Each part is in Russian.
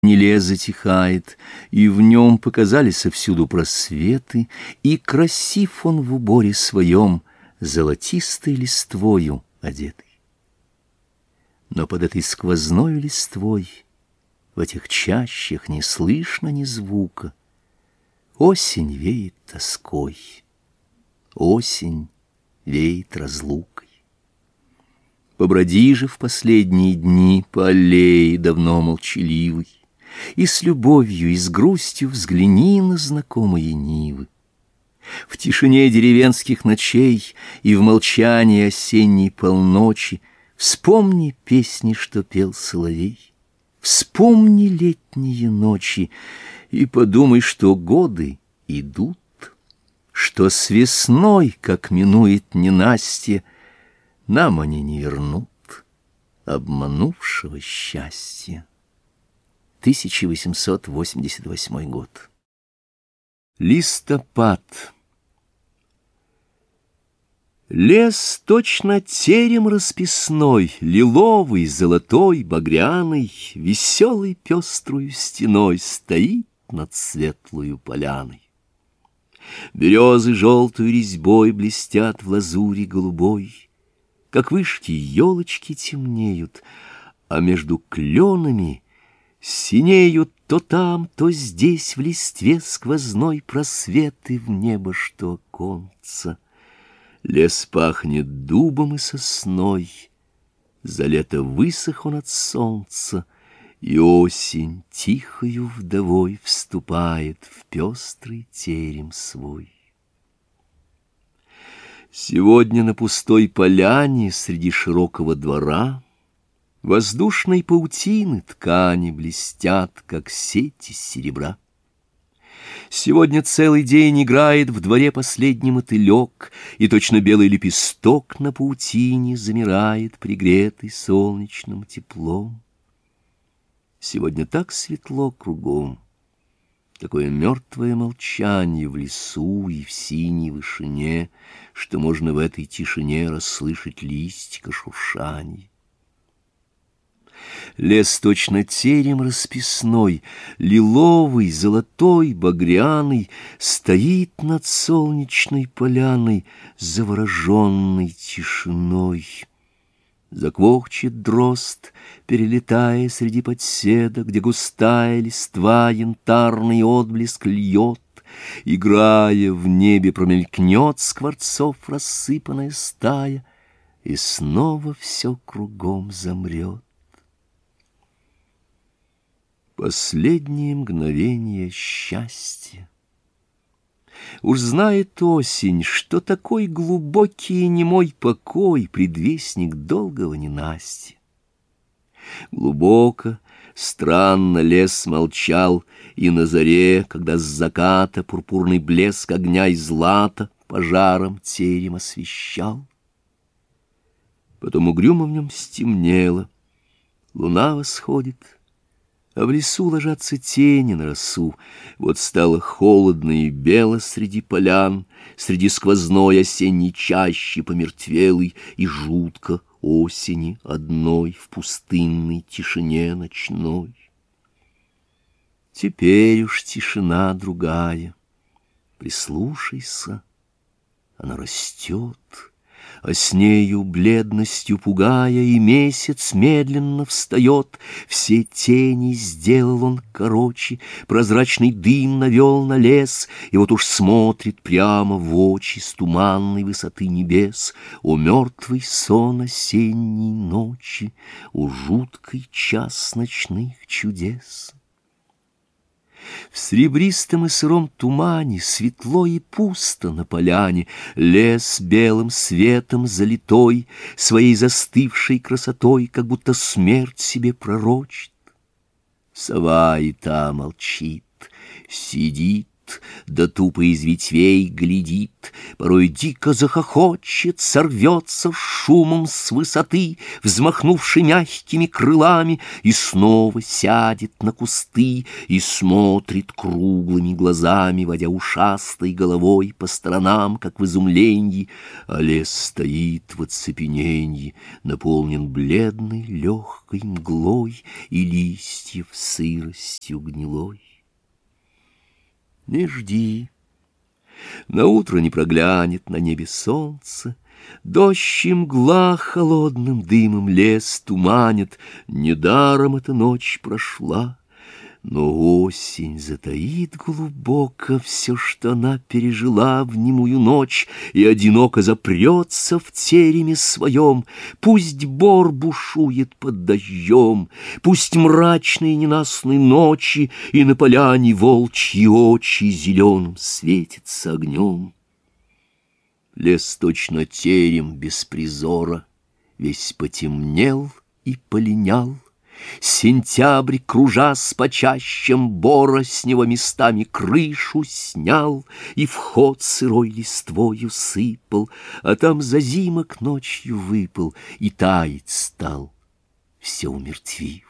Неле затихает, и в нем показались всюду просветы, и красив он в уборе своем, золотистой листвою одетый. Но под этой сквозной листвой в этих чащах не слышно ни звука. Осень веет тоской, осень веет разлукой. Поброди же в последние дни по аллее давно молчаливой, и с любовью, и с грустью взгляни на знакомые нивы. В тишине деревенских ночей и в молчании осенней полночи вспомни песни, что пел соловей, вспомни летние ночи и подумай, что годы идут, что с весной, как минует ненастье, нам они не вернут обманувшего счастья. 1888 год. Листопад. Лес точно терем расписной, лиловый, золотой, багряный, веселой пеструю стеной стоит над светлую поляной. Березы желтую резьбой блестят в лазури голубой, как вышки елочки темнеют, а между кленами синеют то там, то здесь в листве сквозной просветы в небо, что оконца. Лес пахнет дубом и сосной, за лето высох он от солнца, и осень тихою вдовой вступает в пестрый терем свой. Сегодня на пустой поляне среди широкого двора воздушной паутины ткани блестят, как сеть из серебра. Сегодня целый день играет в дворе последний мотылек, и точно белый лепесток на паутине замирает, пригретый солнечным теплом. Сегодня так светло кругом, такое мертвое молчание в лесу и в синей вышине, что можно в этой тишине расслышать листика шуршанье. Лес точно терем расписной, лиловый, золотой, багряный, стоит над солнечной поляной, завороженной тишиной. Заквохчет дрозд, перелетая среди подседа, где густая листва янтарный отблеск льет, играя в небе промелькнет скворцов рассыпанная стая, и снова все кругом замрет. Последние мгновения счастья. Уж знает осень, что такой глубокий и немой покой предвестник долгого ненастья. Глубоко, странно лес молчал, и на заре, когда с заката пурпурный блеск огня и злата пожаром терем освещал. Потом угрюмо в нем стемнело, луна восходит, а в лесу ложатся тени на росу. Вот стало холодно и бело среди полян, среди сквозной осенней чащи помертвелой, и жутко осени одной в пустынной тишине ночной. Теперь уж тишина другая, прислушайся, она растет, а с нею бледностью пугая, и месяц медленно встает. Все тени сделал он короче, прозрачный дым навел на лес, и вот уж смотрит прямо в очи с туманной высоты небес. О мертвый сон осенней ночи, о жуткий час ночных чудес! В серебристом и сыром тумане светло и пусто на поляне, лес белым светом залитой, своей застывшей красотой, как будто смерть себе пророчит. Сова и та молчит, сидит, да тупо из ветвей глядит, порой дико захохочет, сорвется шумом с высоты, взмахнувши мягкими крылами, и снова сядет на кусты и смотрит круглыми глазами, водя ушастой головой по сторонам, как в изумлении, а лес стоит в оцепененье, наполнен бледной легкой мглой и листьев сыростью гнилой. Не жди, наутро не проглянет на небе солнце, дождь и мгла холодным дымом лес туманит, недаром эта ночь прошла. Но осень затаит глубоко все, что она пережила в немую ночь, и одиноко запрется в тереме своем. Пусть бор бушует под дождем, пусть мрачные ненастные ночи и на поляне волчьи очи зеленым светятся огнем. Лес точно терем без призора, весь потемнел и полинял. Сентябрь, кружась по чащам бора, с него местами крышу снял и вход сырой листвою сыпал, а там зазимок ночью выпал и таять стал, все умертвив.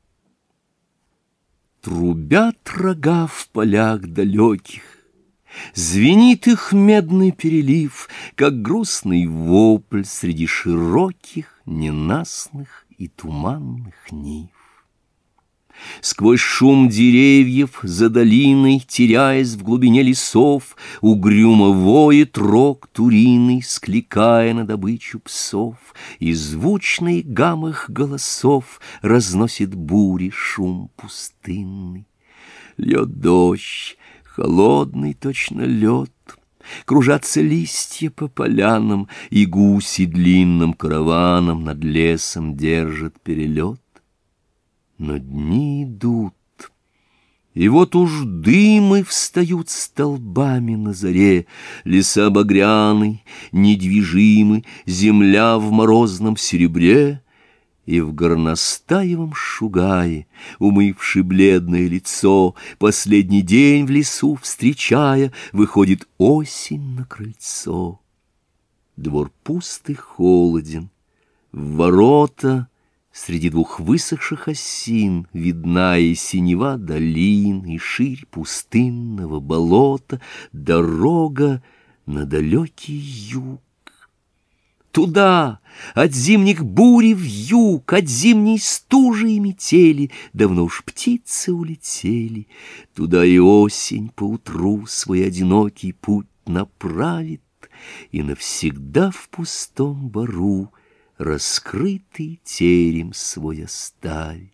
Трубят рога в полях далеких, звенит их медный перелив, как грустный вопль среди широких, ненастных и туманных нив. Сквозь шум деревьев за долиной, теряясь в глубине лесов, угрюмо воет рог туриный, скликая на добычу псов, и звучный гам их голосов разносит бури шум пустынный. Льет дождь, холодный точно лед, кружатся листья по полянам, и гуси длинным караваном над лесом держат перелет. Но дни идут, и вот уж дымы встают столбами на заре, леса багряны, недвижимы, земля в морозном серебре, и в горностаевом шугае, умывши бледное лицо, последний день в лесу встречая, выходит осень на крыльцо. Двор пуст и холоден, в ворота среди двух высохших осин видна и синева долин, и ширь пустынного болота, дорога на далекий юг. Туда, от зимних бури в юг, от зимней стужи и метели, давно уж птицы улетели. Туда и осень поутру свой одинокий путь направит и навсегда в пустом бору раскрытый терем свой оставит.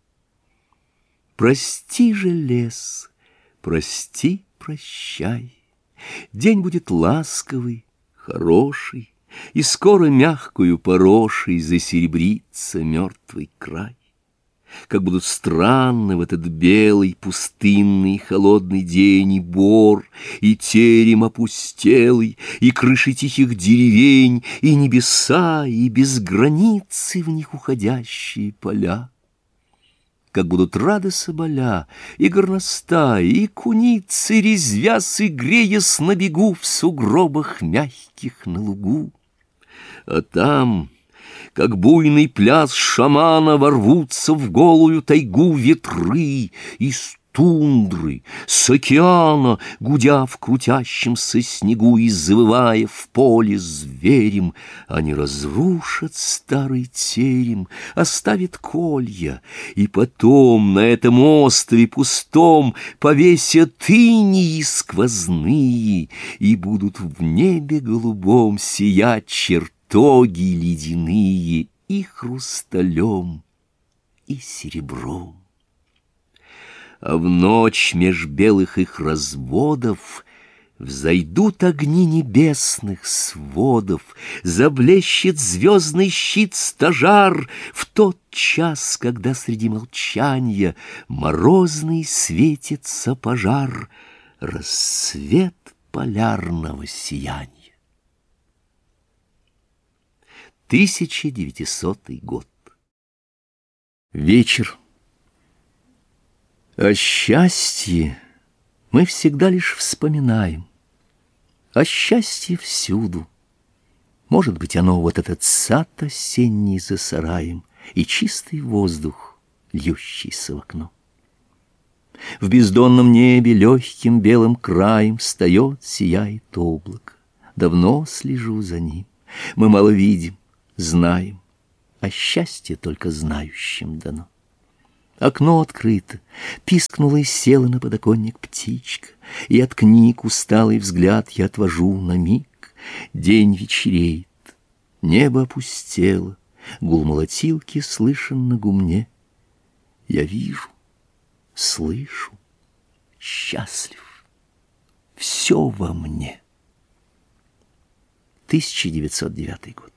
Прости же, лес, прости, прощай, день будет ласковый, хороший, и скоро мягкую порошей засеребрится мертвый край. Как будут странны в этот белый, пустынный, холодный день и бор, и терем опустелый, и крыши тихих деревень, и небеса, и без границы в них уходящие поля. Как будут рады соболя, и горностаи, и куницы, резвясь и греясь на бегу в сугробах мягких на лугу. А там, как буйный пляс шамана, ворвутся в голую тайгу ветры из тундры, с океана, гудя в крутящемся снегу и завывая в поле зверем. Они разрушат старый терем, оставят колья, и потом на этом острове пустом повесят инии сквозные, и будут в небе голубом сиять чертоги ледяные и хрусталем, и серебром. А в ночь меж белых их разводов взойдут огни небесных сводов, заблещет звездный щит стажар в тот час, когда среди молчания морозный светится пожар, рассвет полярного сияния. 1900 год. Вечер. А счастье Мы всегда лишь вспоминаем о счастье всюду. Может быть, оно вот этот сад осенний за сараем и чистый воздух, льющийся в окно. В бездонном небе легким белым краем встает, сияет облако. Давно слежу за ним. Мы мало видим, знаем, а счастье только знающим дано. Окно открыто, пискнула и села на подоконник птичка, и от книг усталый взгляд я отвожу на миг. День вечереет, небо опустело, гул молотилки слышен на гумне. Я вижу, слышу, счастлив, все во мне. 1909 год.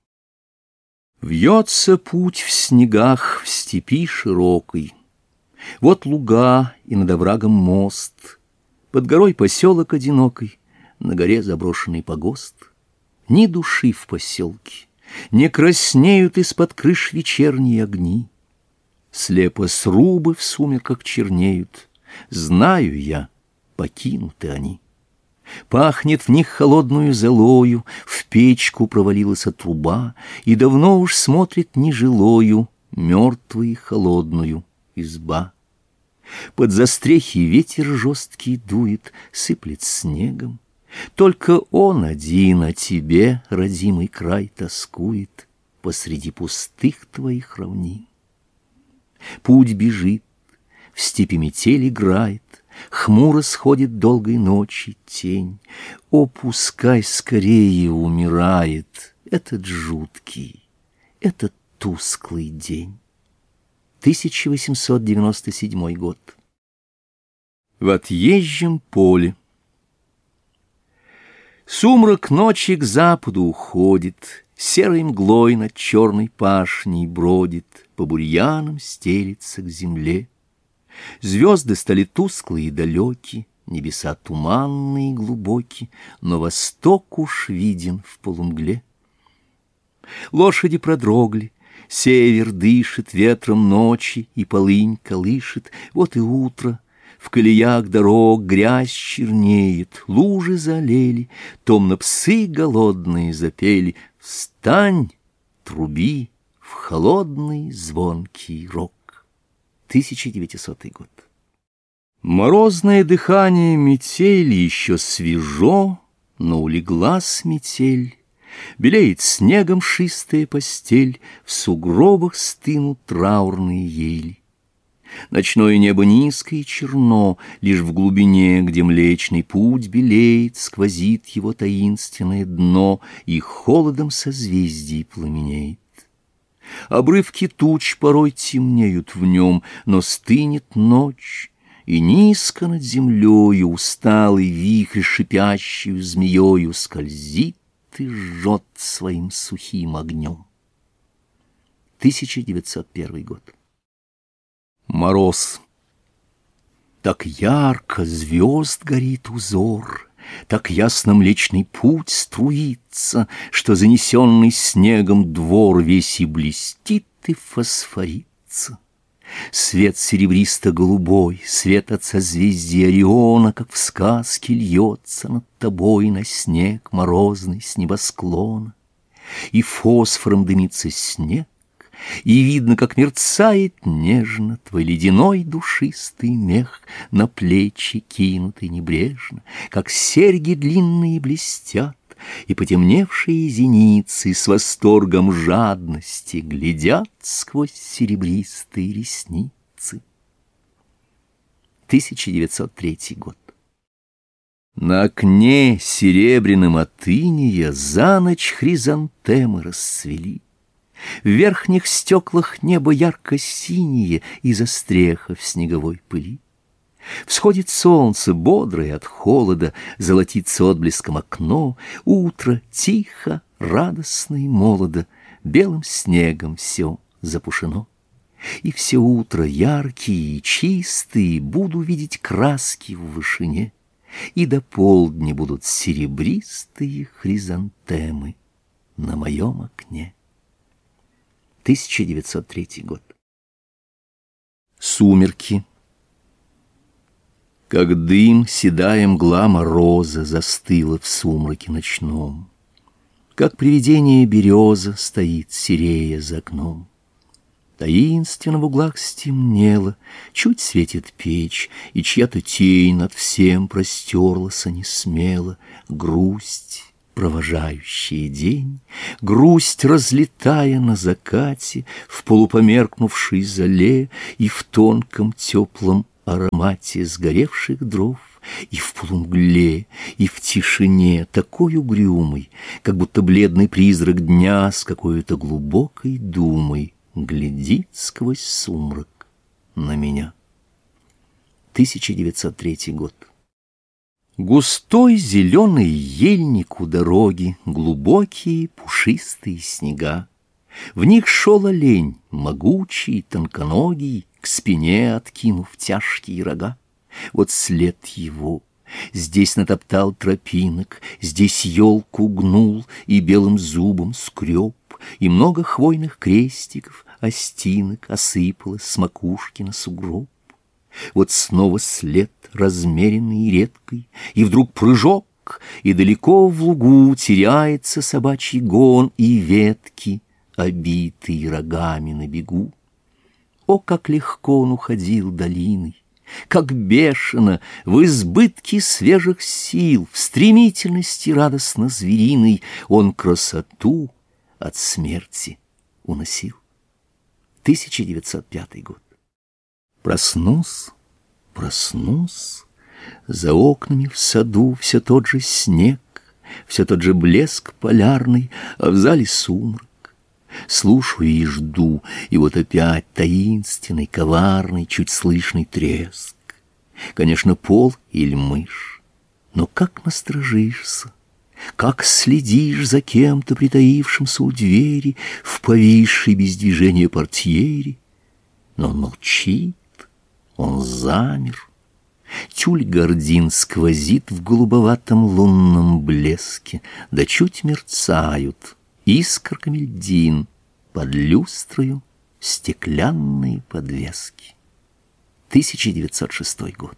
Вьется путь в снегах в степи широкой. Вот луга и над оврагом мост, под горой поселок одинокий, на горе заброшенный погост. Ни души в поселке, не краснеют из-под крыш вечерние огни. Слепо срубы в сумерках чернеют, знаю я, покинуты они. Пахнет в них холодную золою, в печку провалилась труба, и давно уж смотрит нежилою мертвую холодную изба. Под застрехи ветер жесткий дует, сыплет снегом. Только он один о тебе, родимый край, тоскует посреди пустых твоих равнин. Путь бежит, в степи метель играет, хмуро сходит долгой ночи тень. О, пускай скорее умирает этот жуткий, этот тусклый день. 1897 год. В отъезжем поле. Сумрак ночи к западу уходит, серой мглой над черной пашней бродит, по бурьянам стелится к земле. Звезды стали тусклые и далеки, небеса туманные и глубоки, но восток уж виден в полумгле. Лошади продрогли, север дышит ветром ночи, и полынь колышет. Вот и утро, в колеях дорог грязь чернеет, лужи залили, томно псы голодные запели. Встань, труби в холодный звонкий рог. 1900 год. Морозное дыхание метели еще свежо, но улеглась метель. Белеет снегом шистая постель, в сугробах стынут траурные ели. Ночное небо низко и черно, лишь в глубине, где Млечный Путь белеет, сквозит его таинственное дно и холодом созвездий пламенеет. Обрывки туч порой темнеют в нем, но стынет ночь, и низко над землею усталый вихрь шипящую змеёю скользит и жжет своим сухим огнем. 1901 год. Мороз. Так ярко звезд горит узор, так ясно Млечный Путь струится, что занесенный снегом двор весь и блестит и фосфорится. Свет серебристо-голубой, свет от созвездия Ориона, как в сказке, льется над тобой на снег морозный с небосклона. И фосфором дымится снег, и видно, как мерцает нежно твой ледяной душистый мех, на плечи кинутый небрежно, как серьги длинные блестят, и потемневшие зеницы с восторгом жадности глядят сквозь серебристые ресницы. 1903 год. На окне серебряным от инея за ночь хризантемы расцвели. В верхних стеклах небо ярко-синее из-за стреха в снеговой пыли. Всходит солнце, бодрое от холода, золотится отблеском окно. Утро тихо, радостно и молодо, белым снегом все запушено. И все утро яркие и чистые буду видеть краски в вышине, и до полдня будут серебристые хризантемы на моем окне. 1903 год. Сумерки. Как дым, седая мгла мороза застыла в сумраке ночном. Как привидение береза стоит серея за окном. Таинственно в углах стемнело, чуть светит печь, и чья-то тень над всем простерлась несмело. Грусть, провожающая день, грусть, разлетая на закате, в полупомеркнувшей зале и в тонком теплом аромате сгоревших дров, и в полумгле, и в тишине, такой угрюмый, как будто бледный призрак дня с какой-то глубокой думой глядит сквозь сумрак на меня. 1903 год. Густой зеленый ельник у дороги, глубокие пушистые снега. В них шел олень, могучий, тонконогий, к спине откинув тяжкие рога. Вот след его. Здесь натоптал тропинок, здесь елку гнул и белым зубом скреб, и много хвойных крестиков, остинок осыпалось с макушки на сугроб. Вот снова след, размеренный и редкий, и вдруг прыжок, и далеко в лугу теряется собачий гон и ветки, обитые рогами на бегу. О, как легко он уходил долиной! Как бешено, в избытке свежих сил, в стремительности радостно звериной он красоту от смерти уносил. 1905 год. Проснусь, за окнами в саду все тот же снег, все тот же блеск полярный, а в зале сумрак. Слушаю и жду, и вот опять таинственный, коварный, чуть слышный треск. Конечно, пол или мышь, но как насторожишься, как следишь за кем-то, притаившимся у двери, в повисшей без движения портьере. Но он молчит, он замер. Тюль гардин сквозит в голубоватом лунном блеске, да чуть мерцают искорками льдин под люстрою стеклянные подвески. 1906 год.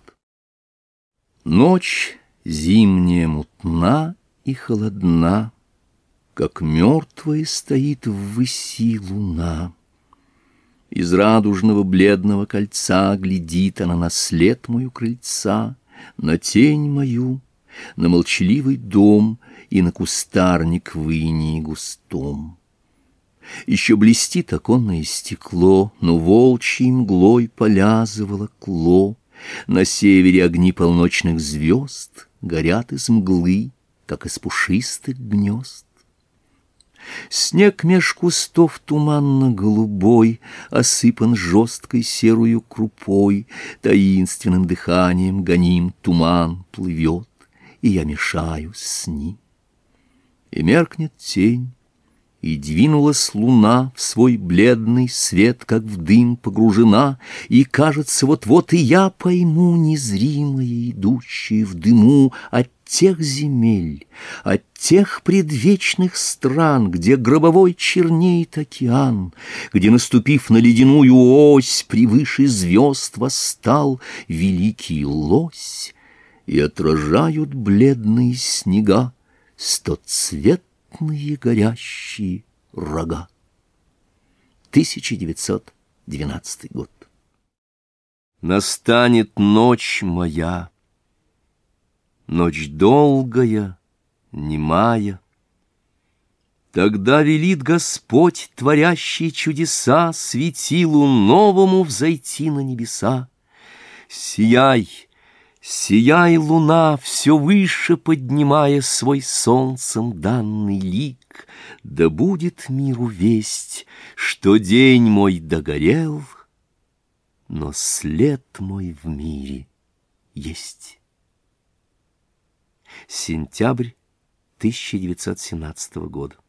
Ночь зимняя мутна и холодна, как мертвая стоит ввыси луна. Из радужного бледного кольца глядит она на след мой у крыльца, на тень мою, на молчаливый дом и на кустарник в инии густом. Еще блестит оконное стекло, но волчьей мглой поля заволокло. На севере огни полночных звезд горят из мглы, как из пушистых гнезд. Снег меж кустов туманно-голубой осыпан жесткой серую крупой, таинственным дыханием гоним туман плывет, и я мешаюсь с ним. И меркнет тень, и двинулась луна в свой бледный свет, как в дым погружена, и, кажется, вот-вот и я пойму незримое, идущее в дыму от тех земель, от тех предвечных стран, где гробовой чернеет океан, где, наступив на ледяную ось, превыше звезд восстал великий лось, и отражают бледные снега стоцветные горящие рога. 1912 год. Настанет ночь моя, ночь долгая, немая. Тогда велит Господь, творящий чудеса, светилу новому взойти на небеса. Сияй, сияй, луна, все выше поднимая свой солнцем данный лик, да будет миру весть, что день мой догорел, но след мой в мире есть. Сентябрь 1917 года.